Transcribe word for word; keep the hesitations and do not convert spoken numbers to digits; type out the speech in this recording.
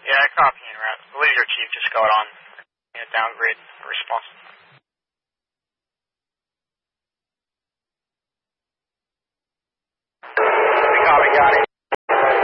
Yeah, I copy in route. I believe your chief just got on a downgrade response.